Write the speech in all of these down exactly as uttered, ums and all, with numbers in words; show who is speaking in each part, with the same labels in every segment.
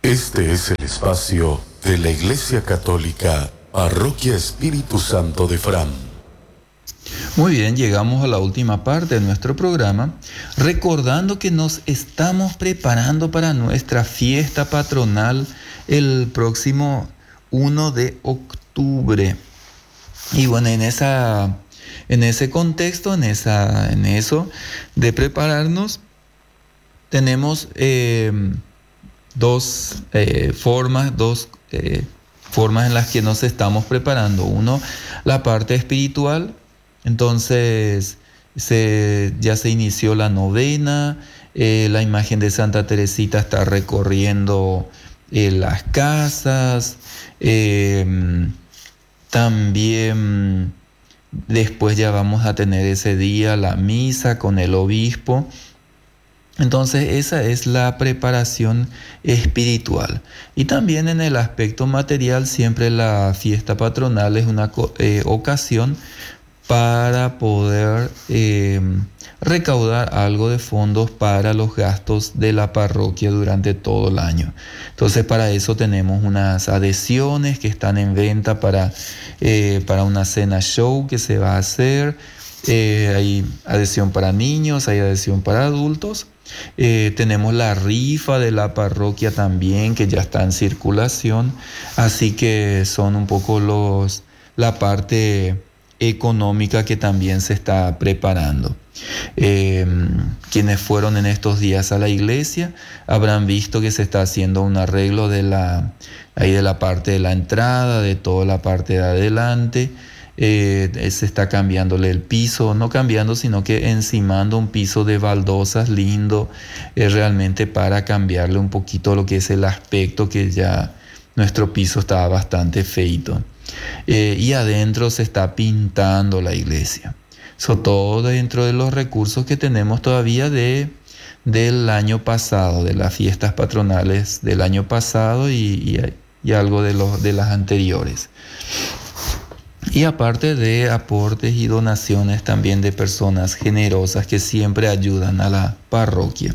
Speaker 1: Este es el espacio de la Iglesia Católica, Parroquia Espíritu Santo de Fran.
Speaker 2: Muy bien, llegamos a la última parte de nuestro programa, recordando que nos estamos preparando para nuestra fiesta patronal el próximo primero de octubre. Y bueno, en esa, en ese contexto, en esa, en eso de prepararnos, tenemos eh, dos eh, formas, dos eh, formas en las que nos estamos preparando. Uno, la parte espiritual. Entonces se, ya se inició la novena, eh, la imagen de Santa Teresita está recorriendo eh, las casas, eh, también después ya vamos a tener ese día la misa con el obispo. Entonces esa es la preparación espiritual. Y también en el aspecto material, siempre la fiesta patronal es una eh, ocasión para poder eh, recaudar algo de fondos para los gastos de la parroquia durante todo el año. Entonces para eso tenemos unas adhesiones que están en venta para, eh, para una cena show que se va a hacer. Eh, hay adhesión para niños, hay adhesión para adultos. Eh, tenemos la rifa de la parroquia también, que ya está en circulación. Así que son un poco los, la parte económica que también se está preparando. Eh, quienes fueron en estos días a la iglesia habrán visto que se está haciendo un arreglo de la, ahí de la parte de la entrada, de toda la parte de adelante. Eh, se está cambiándole el piso, no cambiando, sino que encimando un piso de baldosas lindo, eh, realmente para cambiarle un poquito lo que es el aspecto, que ya nuestro piso estaba bastante feito. Eh, y adentro se está pintando la iglesia. Eso todo dentro de los recursos que tenemos todavía de, del año pasado, de las fiestas patronales del año pasado y, y, y algo de, los, de las anteriores. Y aparte de aportes y donaciones también de personas generosas que siempre ayudan a la parroquia.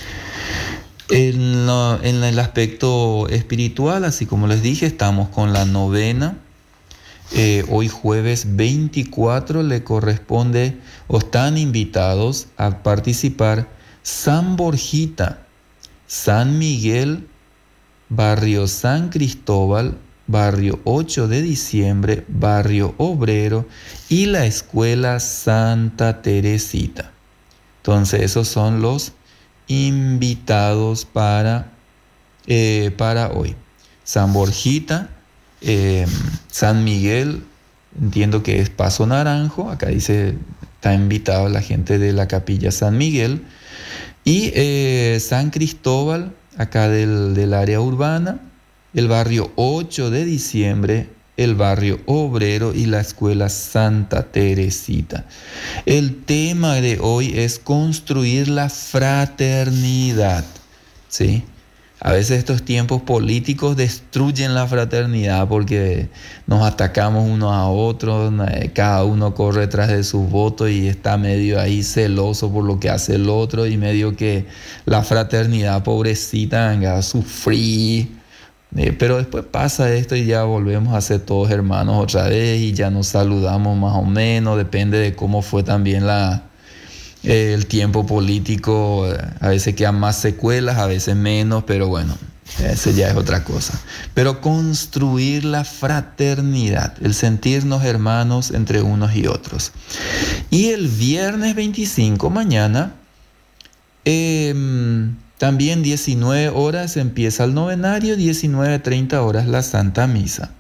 Speaker 2: En, lo, en el aspecto espiritual, así como les dije, estamos con la novena. Eh, hoy jueves veinticuatro le corresponde o están invitados a participar San Borjita, San Miguel, Barrio San Cristóbal, Barrio ocho de diciembre, Barrio Obrero y la Escuela Santa Teresita. Entonces esos son los invitados para, eh, para hoy. San Borjita, eh, San Miguel, entiendo que es Paso Naranjo, acá dice, está invitado la gente de la capilla San Miguel, y eh, San Cristóbal, acá del, del área urbana, el barrio ocho de diciembre, el barrio Obrero y la escuela Santa Teresita. El tema de hoy es construir la fraternidad, ¿sí? A veces estos tiempos políticos destruyen la fraternidad porque nos atacamos unos a otros, cada uno corre tras de sus votos y está medio ahí celoso por lo que hace el otro, y medio que la fraternidad pobrecita venga a sufrir. Eh, pero después pasa esto y ya volvemos a ser todos hermanos otra vez y ya nos saludamos más o menos, depende de cómo fue también la, eh, el tiempo político. A veces quedan más secuelas, a veces menos, pero bueno, ese ya es otra cosa. Pero construir la fraternidad, el sentirnos hermanos entre unos y otros. Y el viernes veinticinco, mañana, eh, también diecinueve horas empieza el novenario, diecinueve treinta horas la Santa Misa.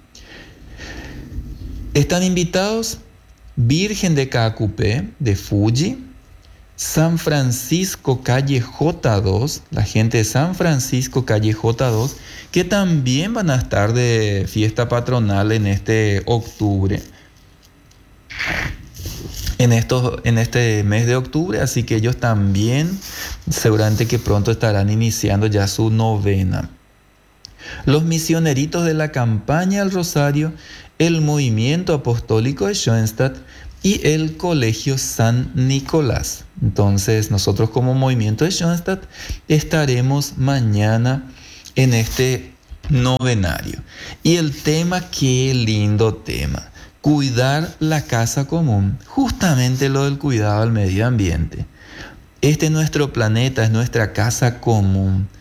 Speaker 2: Están invitados Virgen de Caacupé, de Fuji, San Francisco, calle J dos, la gente de San Francisco, calle J dos, que también van a estar de fiesta patronal en este octubre. En, estos, en este mes de octubre, así que ellos también seguramente que pronto estarán iniciando ya su novena. Los misioneritos de la campaña al Rosario, el movimiento apostólico de Schoenstatt y el colegio San Nicolás. Entonces nosotros como movimiento de Schoenstatt estaremos mañana en este novenario. Y el tema, qué lindo tema. Cuidar la casa común. Justamente lo del cuidado al medio ambiente. Este es nuestro planeta, es nuestra casa común.